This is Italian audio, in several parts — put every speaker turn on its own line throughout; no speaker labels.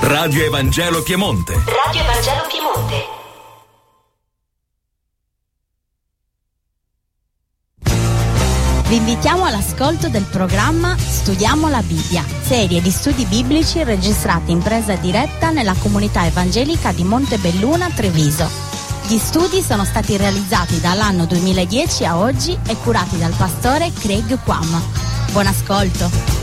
Radio Evangelo Piemonte.
Radio Evangelo Piemonte.
Vi invitiamo all'ascolto del programma Studiamo la Bibbia, serie di studi biblici registrati in presa diretta nella comunità evangelica di Montebelluna, Treviso. Gli studi sono stati realizzati dall'anno 2010 a oggi e curati dal pastore Craig Quam. Buon ascolto.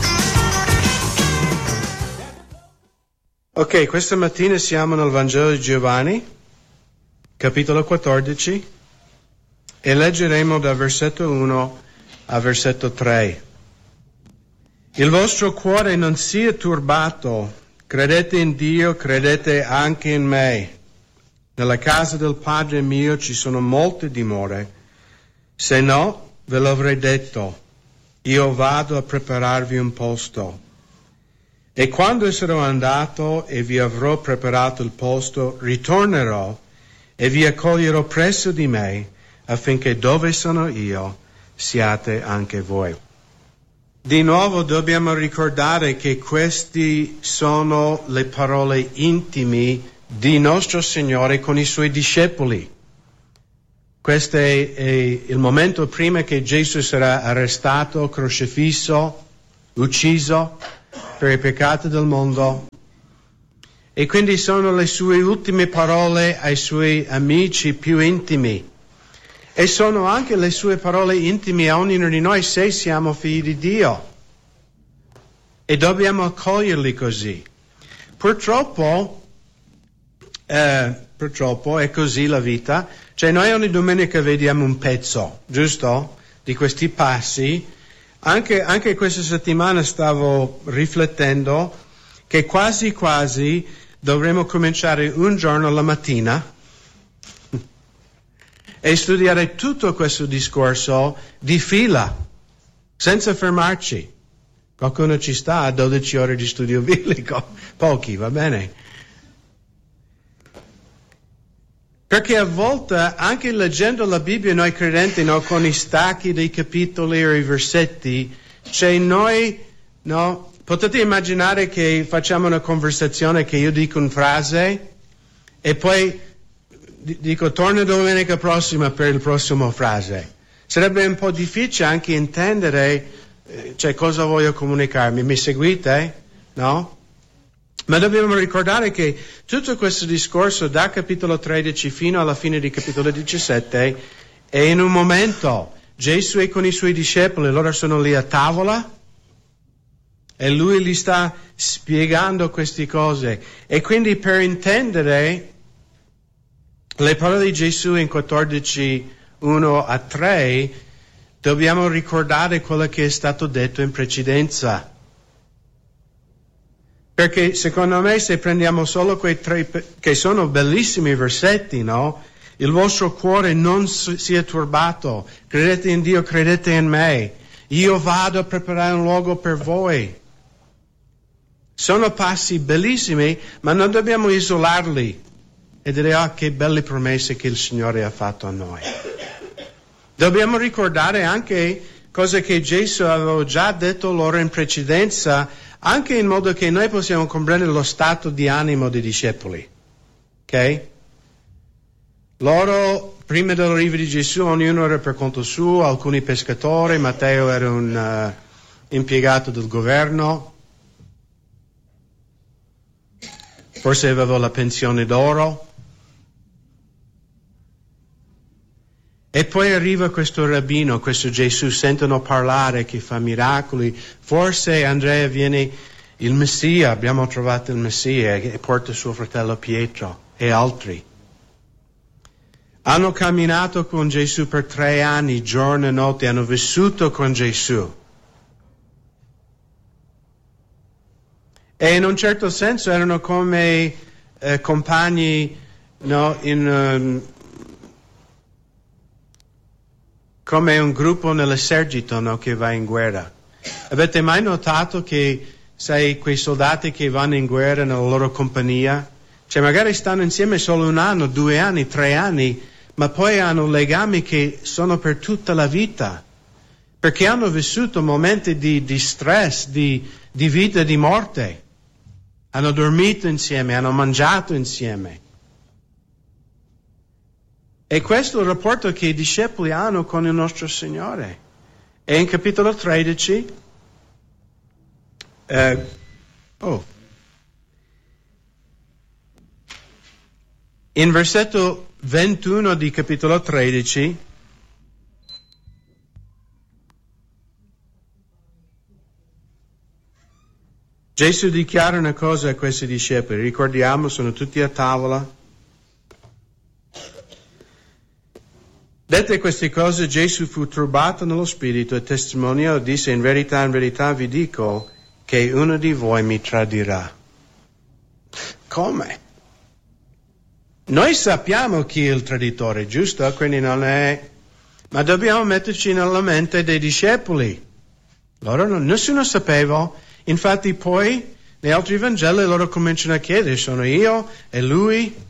Ok, questa mattina siamo nel Vangelo di Giovanni, capitolo 14, e leggeremo dal versetto 1 al versetto 3. Il vostro cuore non sia turbato, credete in Dio, credete anche in me. Nella casa del Padre mio ci sono molte dimore, se no ve l'avrei detto, io vado a prepararvi un posto. E quando sarò andato e vi avrò preparato il posto, ritornerò e vi accoglierò presso di me, affinché dove sono io siate anche voi. Di nuovo dobbiamo ricordare che queste sono le parole intime di nostro Signore con i Suoi discepoli. Questo è il momento prima che Gesù sarà arrestato, crocifisso, ucciso per i peccati del mondo. E quindi sono le sue ultime parole ai suoi amici più intimi. E sono anche le sue parole intime a ognuno di noi se siamo figli di Dio. E dobbiamo accoglierli così. Purtroppo è così la vita. Cioè noi ogni domenica vediamo un pezzo, giusto? Di questi passi. Anche questa settimana stavo riflettendo che quasi dovremmo cominciare un giorno la mattina e studiare tutto questo discorso di fila, senza fermarci. Qualcuno ci sta a 12 ore di studio biblico, pochi, va bene? Perché a volte, anche leggendo la Bibbia, noi credenti, no, con i stacchi dei capitoli o i versetti, cioè noi, no, potete immaginare che facciamo una conversazione che io dico una frase e poi dico torna domenica prossima per il prossimo frase. Sarebbe un po' difficile anche intendere, cioè cosa voglio comunicarmi, mi seguite? No? Ma dobbiamo ricordare che tutto questo discorso da capitolo 13 fino alla fine di capitolo 17 è in un momento. Gesù è con i suoi discepoli, loro sono lì a tavola e lui gli sta spiegando queste cose. E quindi per intendere le parole di Gesù in 14, 1 a 3, dobbiamo ricordare quello che è stato detto in precedenza. Perché secondo me se prendiamo solo quei 3, che sono bellissimi versetti, no? Il vostro cuore non sia turbato, credete in Dio, credete in me, io vado a preparare un luogo per voi. Sono passi bellissimi, ma non dobbiamo isolarli e dire che belle promesse che il Signore ha fatto a noi. Dobbiamo ricordare anche cose che Gesù aveva già detto loro in precedenza, anche in modo che noi possiamo comprendere lo stato di animo dei discepoli. Ok? Loro, prima dell'arrivo di Gesù, ognuno era per conto suo, alcuni pescatori, Matteo era un impiegato del governo, forse aveva la pensione d'oro. E poi arriva questo rabbino, questo Gesù, sentono parlare che fa miracoli. Forse Andrea viene il Messia, abbiamo trovato il Messia e porta suo fratello Pietro e altri. Hanno camminato con Gesù per 3 anni, giorno e notte, hanno vissuto con Gesù. E in un certo senso erano come compagni, no, come un gruppo nell'esercito, no, che va in guerra. Avete mai notato che, sai, quei soldati che vanno in guerra nella loro compagnia, cioè magari stanno insieme solo 1 anno, 2 anni, 3 anni, ma poi hanno legami che sono per tutta la vita, perché hanno vissuto momenti di stress, di vita e di morte. hanno dormito insieme, hanno mangiato insieme. E questo è il rapporto che i discepoli hanno con il nostro Signore. E in capitolo 13, in versetto 21 di capitolo 13, Gesù dichiara una cosa a questi discepoli, ricordiamo, sono tutti a tavola. Dette queste cose, Gesù fu turbato nello spirito e testimoniò, disse, in verità vi dico che uno di voi mi tradirà. Come? Noi sappiamo chi è il traditore, giusto? Quindi non è... Ma dobbiamo metterci nella mente dei discepoli. Nessuno sapeva. Infatti poi, negli altri Vangeli, loro cominciano a chiedere, sono io e lui?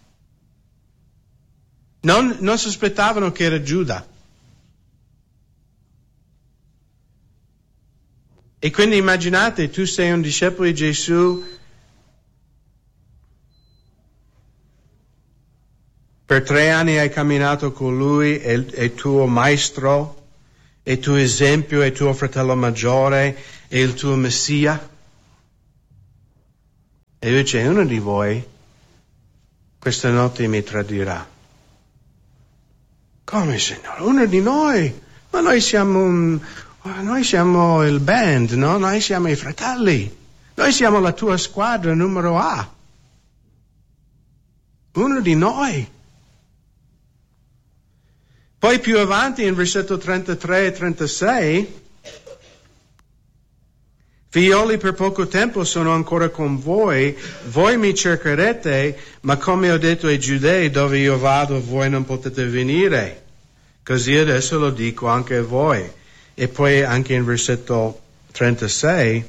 Non sospettavano che era Giuda. E quindi immaginate, tu sei un discepolo di Gesù, per 3 anni hai camminato con lui, è tuo maestro, è tuo esempio, è tuo fratello maggiore, è il tuo Messia. E invece uno di voi questa notte mi tradirà. Come, Signore? Uno di noi? Ma noi siamo il band, no? Noi siamo i fratelli. Noi siamo la tua squadra numero A. Uno di noi. Poi più avanti, in versetto 33 e 36, figlioli, per poco tempo sono ancora con voi mi cercherete, ma come ho detto ai giudei, dove io vado voi non potete venire. Così adesso lo dico anche a voi. E poi anche in versetto 36,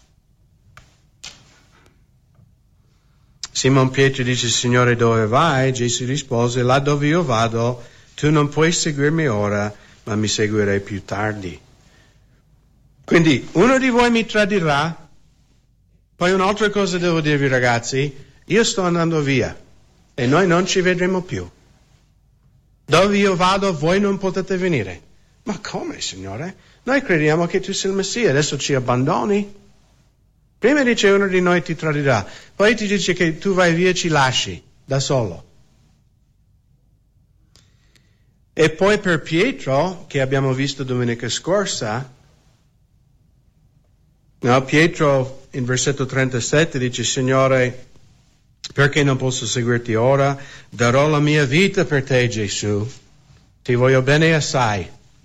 Simon Pietro dice, Signore, dove vai? Gesù rispose, là dove io vado, tu non puoi seguirmi ora, ma mi seguirai più tardi. Quindi uno di voi mi tradirà. Poi un'altra cosa devo dirvi, ragazzi, io sto andando via e noi non ci vedremo più. Dove io vado voi non potete venire. Ma come, Signore? Noi crediamo che tu sei il Messia, adesso ci abbandoni? Prima dice uno di noi ti tradirà, poi ti dice che tu vai via e ci lasci da solo. E poi per Pietro, che abbiamo visto domenica scorsa, no, Pietro in versetto 37 dice, Signore, perché non posso seguirti ora? Darò la mia vita per te, Gesù. Ti voglio bene assai.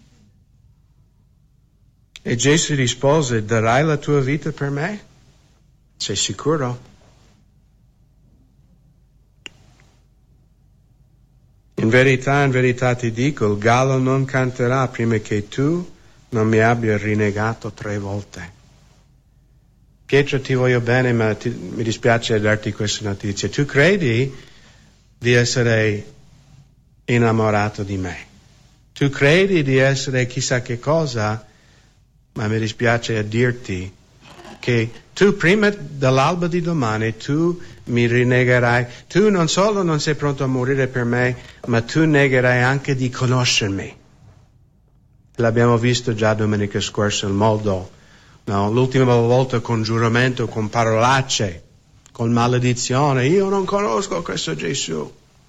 E Gesù rispose, darai la tua vita per me? Sei sicuro? In verità ti dico, il gallo non canterà prima che tu non mi abbia rinnegato 3 volte. Pietro, ti voglio bene, ma mi dispiace darti questa notizia. Tu credi di essere innamorato di me. Tu credi di essere chissà che cosa, ma mi dispiace a dirti che tu prima dell'alba di domani tu mi rinnegherai. Tu non solo non sei pronto a morire per me, ma tu negherai anche di conoscermi. L'abbiamo visto già domenica scorsa il modo. No, l'ultima volta con giuramento, con parolacce, con maledizione. Io non conosco questo Gesù.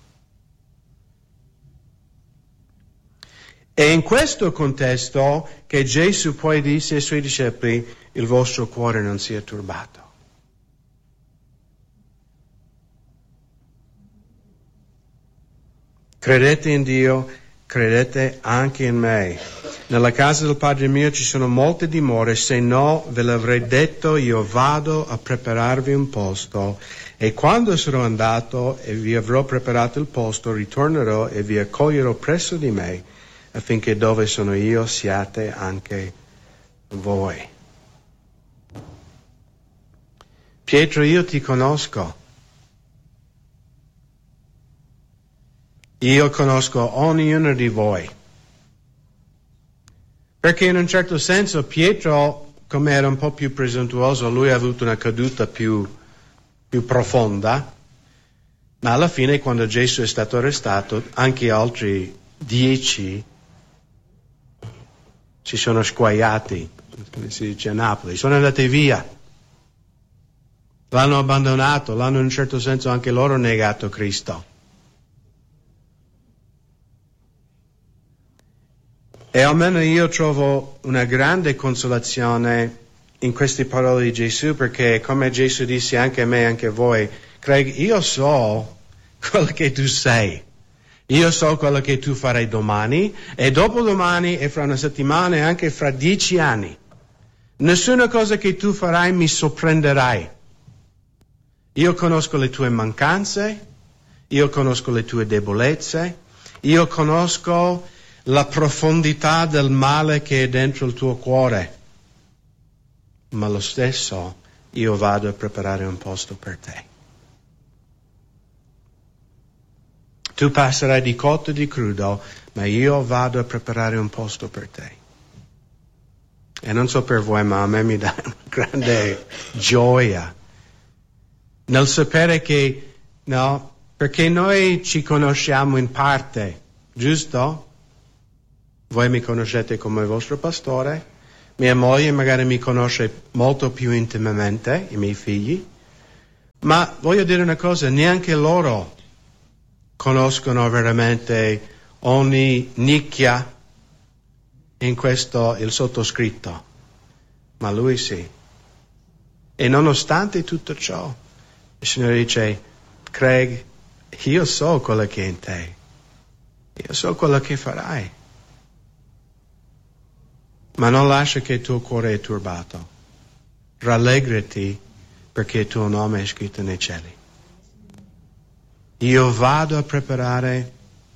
E in questo contesto che Gesù poi disse ai suoi discepoli, il vostro cuore non sia turbato. Credete in Dio, credete anche in me. Nella casa del Padre mio ci sono molte dimore, se no ve l'avrei detto, io vado a prepararvi un posto, e quando sarò andato e vi avrò preparato il posto, ritornerò e vi accoglierò presso di me, affinché dove sono io siate anche voi. Pietro, io ti conosco. Io conosco ognuno di voi. Perché in un certo senso Pietro, come era un po' più presuntuoso, lui ha avuto una caduta più più profonda, ma alla fine quando Gesù è stato arrestato anche altri 10 si sono sguaiati, come si dice a Napoli, sono andati via, l'hanno abbandonato, l'hanno in un certo senso anche loro negato Cristo. E almeno io trovo una grande consolazione in queste parole di Gesù, perché come Gesù disse anche a me e anche a voi, Craig, io so quello che tu sei. Io so quello che tu farai domani e dopodomani e fra una settimana e anche fra 10 anni. Nessuna cosa che tu farai mi sorprenderai. Io conosco le tue mancanze, io conosco le tue debolezze, io conosco la profondità del male che è dentro il tuo cuore. Ma lo stesso io vado a preparare un posto per te. Tu passerai di cotto e di crudo, ma io vado a preparare un posto per te. E non so per voi, ma a me mi dà una grande gioia nel sapere che, no, perché noi ci conosciamo in parte, giusto? Voi mi conoscete come vostro pastore, mia moglie magari mi conosce molto più intimamente, i miei figli, ma voglio dire una cosa, neanche loro conoscono veramente ogni nicchia in questo, il sottoscritto, ma lui sì. E nonostante tutto ciò, il Signore dice, Craig, io so quello che è in te, io so quello che farai, ma non lascia che il tuo cuore è turbato, rallegrati perché il tuo nome è scritto nei cieli. Io vado a preparare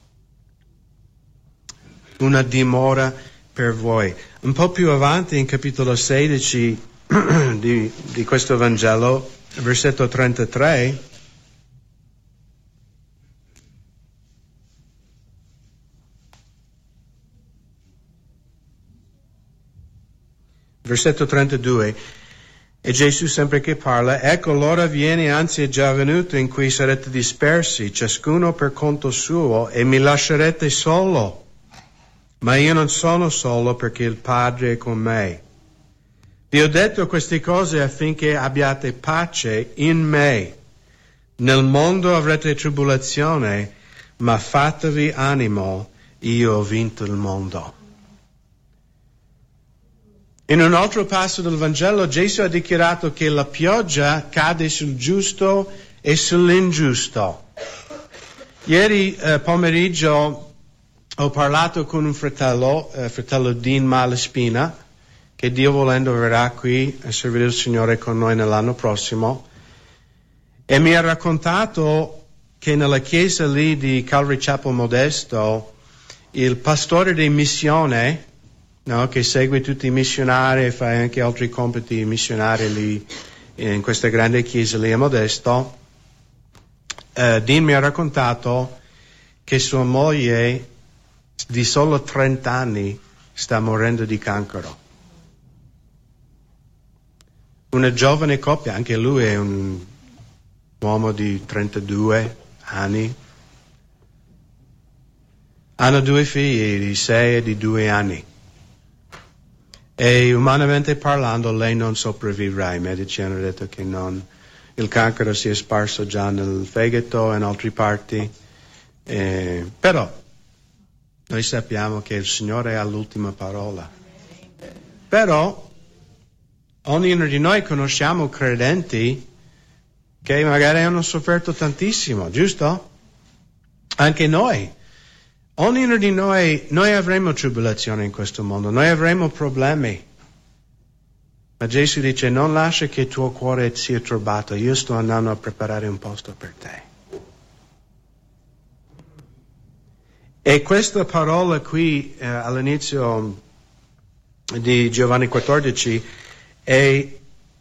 una dimora per voi. Un po' più avanti, in capitolo 16 di questo Vangelo, versetto 33, versetto 32, e Gesù sempre che parla, ecco l'ora viene, anzi è già venuto, in cui sarete dispersi, ciascuno per conto suo, e mi lascerete solo. Ma io non sono solo, perché il Padre è con me. Vi ho detto queste cose affinché abbiate pace in me. Nel mondo avrete tribolazione, ma fatevi animo, io ho vinto il mondo. In un altro passo del Vangelo Gesù ha dichiarato che la pioggia cade sul giusto e sull'ingiusto. Ieri pomeriggio ho parlato con un fratello Dean Malespina, che Dio volendo verrà qui a servire il Signore con noi nell'anno prossimo, e mi ha raccontato che nella chiesa lì di Calvary Chapel Modesto il pastore di missione, no, che segue tutti i missionari e fa anche altri compiti missionari lì in questa grande chiesa lì a Modesto, Dean mi ha raccontato che sua moglie di solo 30 anni sta morendo di cancro. Una giovane coppia, anche lui è un uomo di 32 anni, hanno 2 figli di 6 e di 2 anni. E umanamente parlando lei non sopravvivrà, i medici hanno detto che non, il cancro si è sparso già nel fegato e in altre parti, però noi sappiamo che il Signore ha l'ultima parola. Però ognuno di noi conosciamo credenti che magari hanno sofferto tantissimo, giusto? Anche noi. Ognuno di noi avremo tribolazione in questo mondo, noi avremo problemi. Ma Gesù dice, non lascia che il tuo cuore sia turbato, io sto andando a preparare un posto per te. E questa parola qui all'inizio di Giovanni 14 è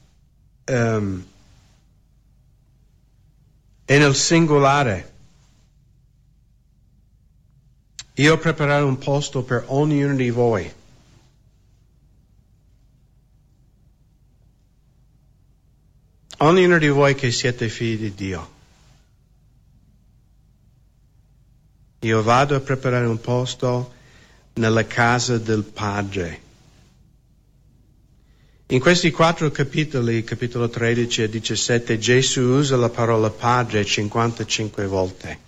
nel singolare. Io ho preparato un posto per ognuno di voi. ognuno di voi che siete figli di Dio. Io vado a preparare un posto nella casa del Padre. In questi 4 capitoli, capitolo 13 e 17, Gesù usa la parola Padre 55 volte.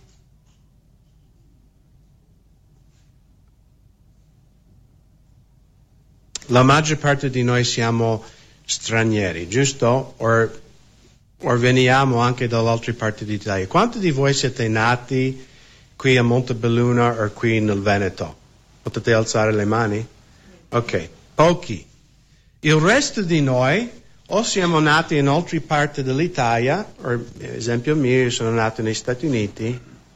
La maggior parte di noi siamo stranieri, giusto? O veniamo anche dalle altre parti d'Italia. Quanti di voi siete nati qui a Montebelluna o qui nel Veneto? Potete alzare le mani? Ok, pochi. Il resto di noi o siamo nati in altre parti dell'Italia, o esempio mio, io sono nato negli Stati Uniti,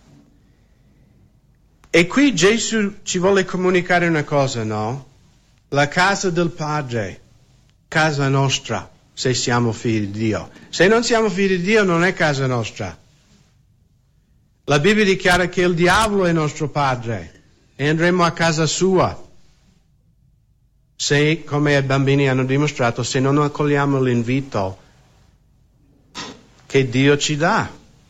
e qui Gesù ci vuole comunicare una cosa, no? La casa del Padre, casa nostra, se siamo figli di Dio. Se non siamo figli di Dio non è casa nostra. La Bibbia dichiara che il diavolo è nostro padre e andremo a casa sua. Se, come i bambini hanno dimostrato, se non accogliamo l'invito che Dio ci dà.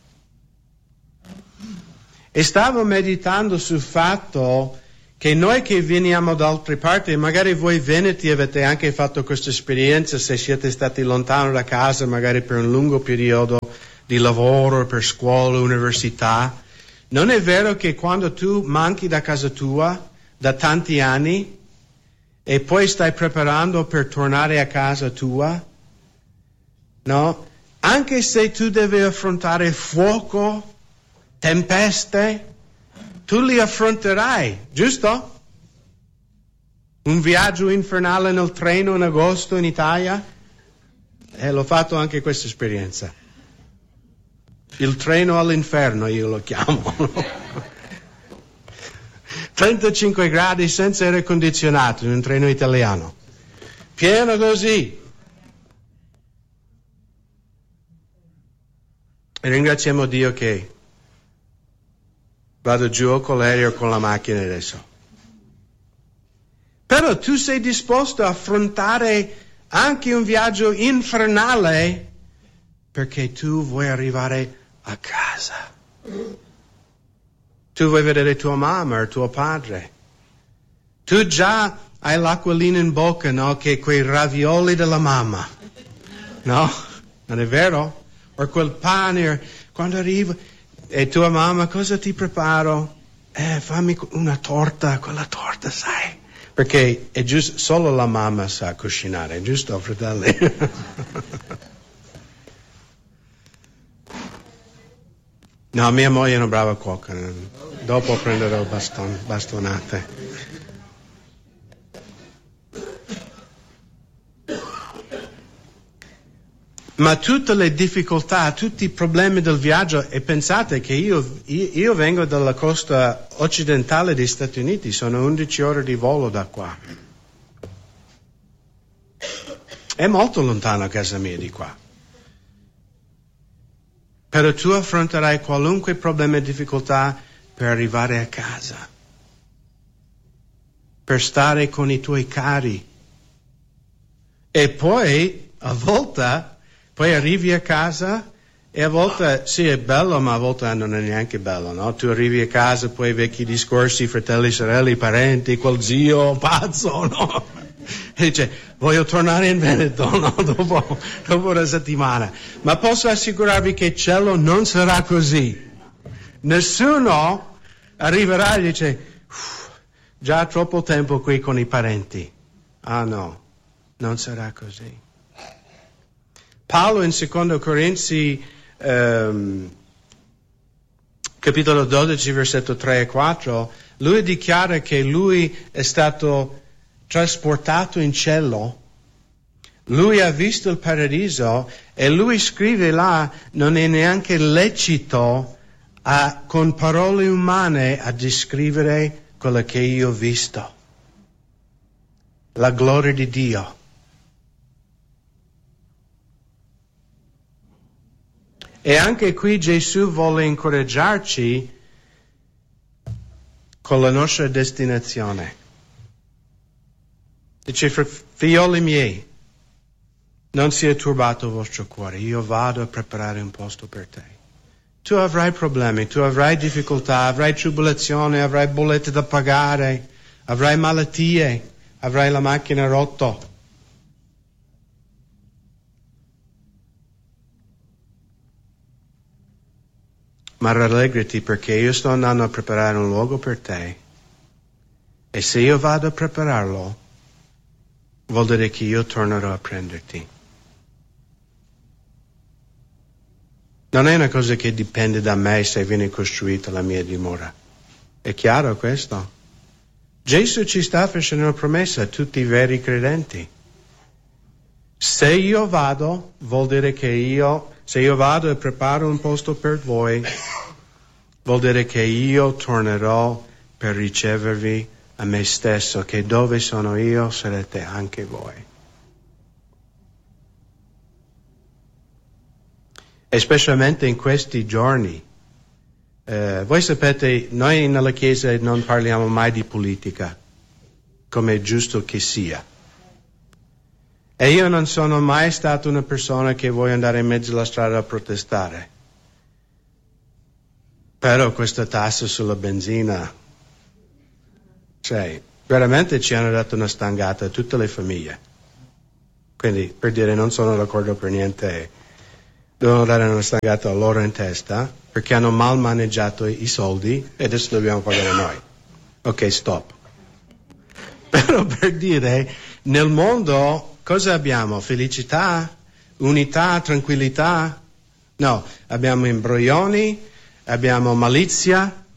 E stavo meditando sul fatto che noi che veniamo da altre parti, magari voi veneti avete anche fatto questa esperienza se siete stati lontano da casa, magari per un lungo periodo di lavoro, per scuola, università. Non è vero che quando tu manchi da casa tua da tanti anni e poi stai preparando per tornare a casa tua, no? Anche se tu devi affrontare fuoco, tempeste, tu li affronterai, giusto? Un viaggio infernale nel treno in agosto in Italia? L'ho fatto anche questa esperienza. Il treno all'inferno io lo chiamo. 35 gradi senza aria condizionato in un treno italiano. Pieno così. E ringraziamo Dio che vado giù con l'aereo o con la macchina adesso. Però tu sei disposto a affrontare anche un viaggio infernale perché tu vuoi arrivare a casa. Tu vuoi vedere tua mamma o tuo padre. Tu già hai l'acquolina in bocca, no? Che quei ravioli della mamma. No? Non è vero? O quel pane, quando arriva, e tua mamma, cosa ti preparo? Fammi una torta, quella torta, sai? Perché è giusto, solo la mamma sa cucinare, giusto, fratelli? No, mia moglie è una brava cuoca. Dopo prenderò bastonate. Ma tutte le difficoltà, tutti i problemi del viaggio, e pensate che io vengo dalla costa occidentale degli Stati Uniti, sono 11 ore di volo da qua. È molto lontano a casa mia di qua. Però tu affronterai qualunque problema e difficoltà per arrivare a casa, per stare con i tuoi cari. E poi, a volte, poi arrivi a casa e a volte, sì, è bello, ma a volte non è neanche bello, no? Tu arrivi a casa, poi vecchi discorsi, fratelli, sorelle, parenti, quel zio pazzo, no? E dice, voglio tornare in Veneto, no? Dopo una settimana. Ma posso assicurarvi che il cielo non sarà così. Nessuno arriverà e dice, già troppo tempo qui con i parenti. Ah no, non sarà così. Paolo in 2 Corinzi, capitolo 12, versetto 3 e 4, lui dichiara che lui è stato trasportato in cielo, lui ha visto il paradiso e lui scrive là, non è neanche lecito con parole umane a descrivere quello che io ho visto, la gloria di Dio. E anche qui Gesù vuole incoraggiarci con la nostra destinazione. Dice, figlioli miei, non sia turbato il vostro cuore, io vado a preparare un posto per te. Tu avrai problemi, tu avrai difficoltà, avrai tribolazione, avrai bollette da pagare, avrai malattie, avrai la macchina rotta. Ma rallegrati perché io sto andando a preparare un luogo per te. E se io vado a prepararlo, vuol dire che io tornerò a prenderti. Non è una cosa che dipende da me se viene costruita la mia dimora. È chiaro questo? Gesù ci sta facendo una promessa a tutti i veri credenti. Se io vado, vuol dire che se io vado e preparo un posto per voi, vuol dire che io tornerò per ricevervi a me stesso, che dove sono io sarete anche voi. E specialmente in questi giorni. Voi sapete, noi nella Chiesa non parliamo mai di politica, come è giusto che sia. E io non sono mai stato una persona che vuole andare in mezzo alla strada a protestare. Però questa tassa sulla benzina, veramente ci hanno dato una stangata a tutte le famiglie. Quindi, per dire, non sono d'accordo per niente. Devono dare una stangata a loro in testa perché hanno mal maneggiato i soldi e adesso dobbiamo pagare noi. Ok, stop. Però per dire, nel mondo cosa abbiamo? Felicità? Unità? Tranquillità? No, abbiamo imbroglioni, abbiamo malizia.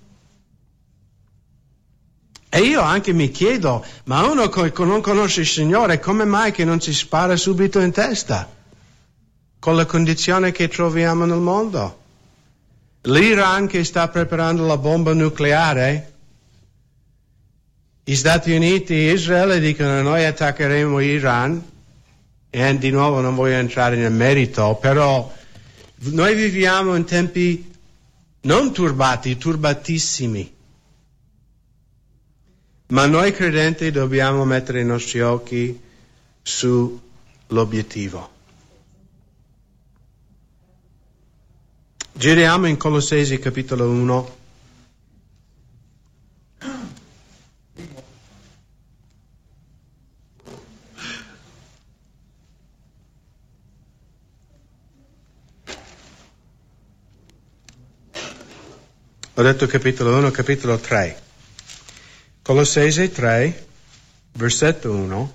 E io anche mi chiedo, ma uno che non conosce il Signore, come mai che non si spara subito in testa? Con la condizione che troviamo nel mondo. L'Iran che sta preparando la bomba nucleare, gli Stati Uniti e Israele dicono noi attaccheremo Iran, e di nuovo non voglio entrare nel merito, però noi viviamo in tempi non turbati, turbatissimi. Ma noi credenti dobbiamo mettere i nostri occhi sull'obiettivo. Giriamo in Colossesi capitolo 1. Ho detto capitolo 1, capitolo 3. Colossesi 3, versetto 1.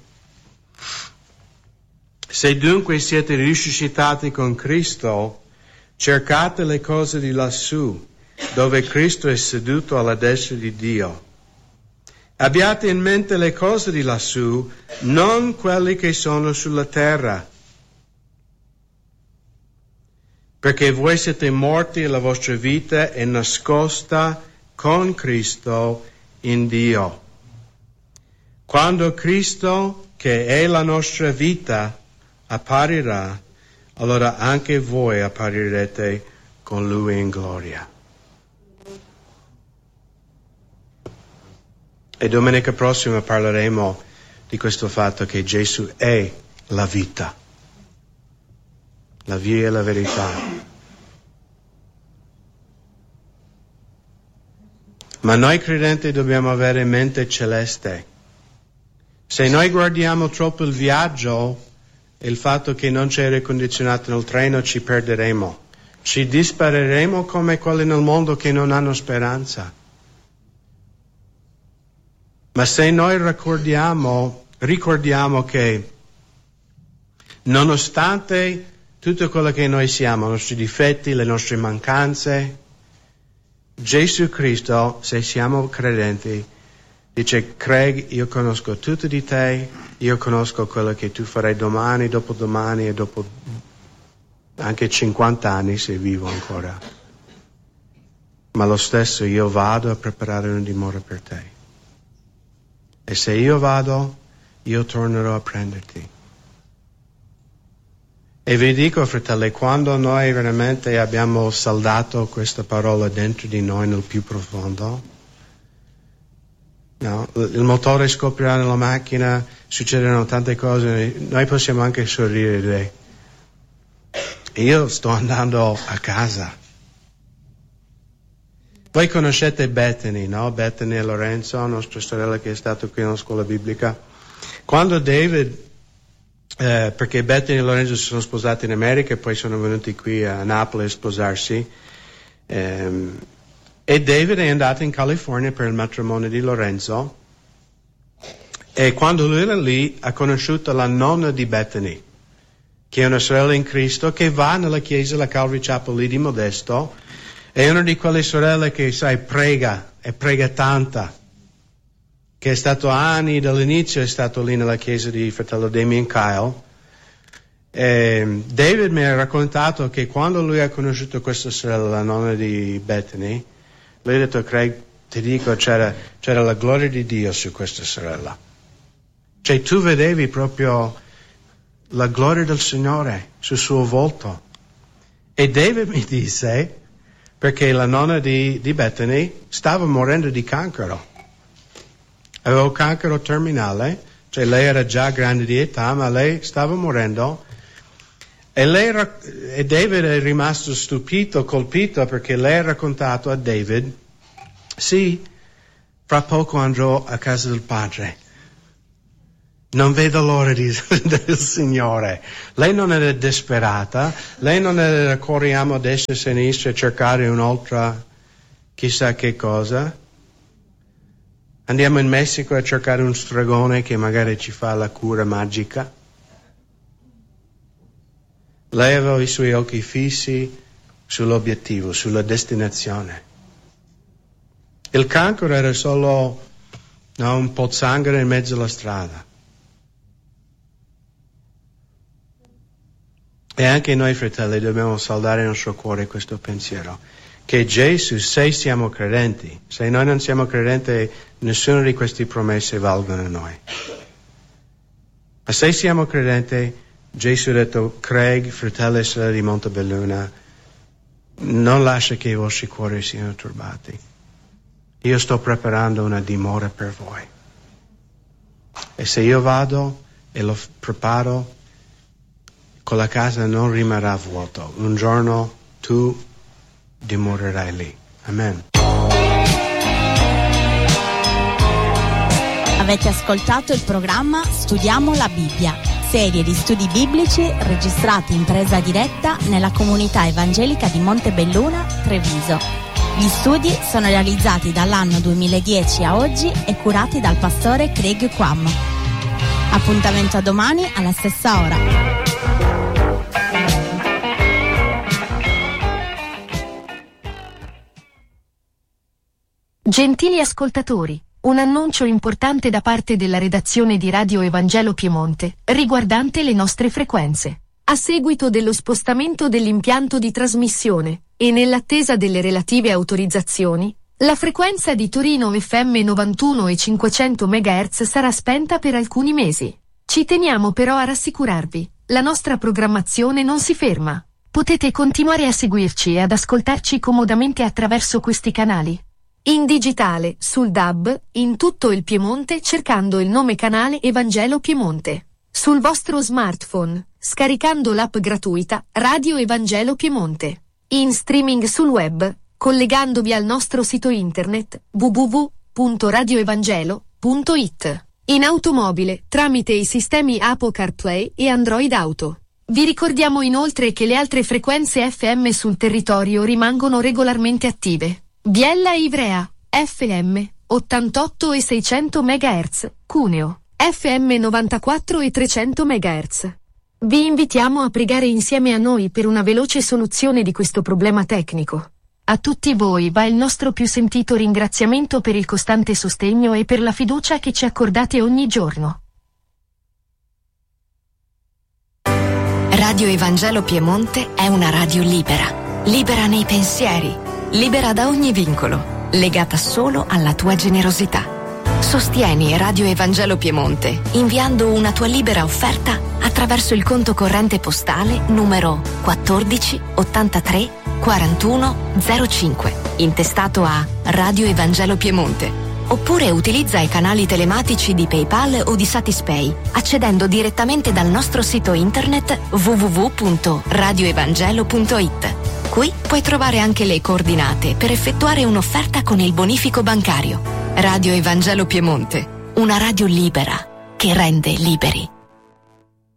Se dunque siete risuscitati con Cristo, cercate le cose di lassù, dove Cristo è seduto alla destra di Dio. Abbiate in mente le cose di lassù, non quelle che sono sulla terra. Perché voi siete morti e la vostra vita è nascosta con Cristo in Dio. Quando Cristo, che è la nostra vita, apparirà, allora anche voi apparirete con Lui in gloria. E domenica prossima parleremo di questo fatto che Gesù è la vita, la via e la verità. Ma noi credenti dobbiamo avere mente celeste. Se noi guardiamo troppo il viaggio e il fatto che non c'è aria condizionata nel treno, ci perderemo. Ci dispereremo come quelli nel mondo che non hanno speranza. Ma se noi ricordiamo che nonostante tutto quello che noi siamo, i nostri difetti, le nostre mancanze, Gesù Cristo, se siamo credenti, dice: Craig, io conosco tutto di te, io conosco quello che tu farai domani, dopodomani e dopo anche 50 anni se vivo ancora. Ma lo stesso io vado a preparare una dimora per te. E se io vado, io tornerò a prenderti. E vi dico, fratelli, quando noi veramente abbiamo saldato questa parola dentro di noi nel più profondo, no, il motore scoppierà nella macchina, succedono tante cose, noi possiamo anche sorridere. Io sto andando a casa. Voi conoscete Bethany, no? Bethany e Lorenzo, nostra sorella che è stata qui nella scuola biblica. Quando David, perché Bethany e Lorenzo si sono sposati in America e poi sono venuti qui a Napoli a sposarsi, e David è andato in California per il matrimonio di Lorenzo, e quando lui era lì ha conosciuto la nonna di Bethany, che è una sorella in Cristo, che va nella chiesa, la Calvary Chapel lì di Modesto, è una di quelle sorelle che, sai, prega, e prega tanta, che è stato anni, dall'inizio è stato lì nella chiesa di fratello Damien Kyle. E David mi ha raccontato che quando lui ha conosciuto questa sorella, la nonna di Bethany, lui ha detto: Craig, ti dico, c'era la gloria di Dio su questa sorella. Cioè tu vedevi proprio la gloria del Signore sul suo volto. E David mi disse, perché la nonna di Bethany stava morendo di cancro. Aveva cancro terminale, cioè lei era già grande di età, ma lei stava morendo. E David è rimasto stupito, colpito, perché lei ha raccontato a David: sì, fra poco andrò a casa del Padre. Non vedo l'ora del Signore. Lei non era disperata, lei non era corriamo a destra e a sinistra a cercare un'altra chissà che cosa. Andiamo in Messico a cercare un stregone che magari ci fa la cura magica. Lei aveva i suoi occhi fissi sull'obiettivo, sulla destinazione. Il cancro era solo un pozzanghero in mezzo alla strada. E anche noi, fratelli, dobbiamo saldare nel nostro cuore questo pensiero, che Gesù, se siamo credenti, se noi non siamo credenti, nessuna di queste promesse valgono a noi. Ma se siamo credenti, Gesù ha detto: Craig, fratelli e sorelle di Montebelluna, non lascia che i vostri cuori siano turbati. Io sto preparando una dimora per voi. E se io vado e lo preparo, quella casa non rimarrà vuoto. Un giorno tu dimorerai lì. Amen.
Avete ascoltato il programma Studiamo la Bibbia, serie di studi biblici registrati in presa diretta nella comunità evangelica di Montebelluna, Treviso. Gli studi sono realizzati dall'anno 2010 a oggi e curati dal pastore Craig Quam. Appuntamento a domani alla stessa ora.
Gentili ascoltatori, un annuncio importante da parte della redazione di Radio Evangelo Piemonte, riguardante le nostre frequenze. A seguito dello spostamento dell'impianto di trasmissione, e nell'attesa delle relative autorizzazioni, la frequenza di Torino FM 91 e 500 MHz sarà spenta per alcuni mesi. Ci teniamo però a rassicurarvi, la nostra programmazione non si ferma. Potete continuare a seguirci e ad ascoltarci comodamente attraverso questi canali. In digitale, sul DAB, in tutto il Piemonte cercando il nome canale Evangelo Piemonte. Sul vostro smartphone, scaricando l'app gratuita Radio Evangelo Piemonte. In streaming sul web, collegandovi al nostro sito internet www.radioevangelo.it. In automobile, tramite i sistemi Apple CarPlay e Android Auto. Vi ricordiamo inoltre che le altre frequenze FM sul territorio rimangono regolarmente attive. Biella e Ivrea, FM, 88 e 600 MHz, Cuneo, FM 94 e 300 MHz. Vi invitiamo a pregare insieme a noi per una veloce soluzione di questo problema tecnico. A tutti voi va il nostro più sentito ringraziamento per il costante sostegno e per la fiducia che ci accordate ogni giorno.
Radio Evangelo Piemonte è una radio libera, libera nei pensieri, libera da ogni vincolo, legata solo alla tua generosità. Sostieni Radio Evangelo Piemonte inviando una tua libera offerta attraverso il conto corrente postale numero 14 83 41 05, intestato a Radio Evangelo Piemonte, Oppure utilizza i canali telematici di PayPal o di Satispay, accedendo direttamente dal nostro sito internet www.radioevangelo.it. Qui puoi trovare anche le coordinate per effettuare un'offerta con il bonifico bancario. Radio Evangelo Piemonte, una radio libera che rende liberi.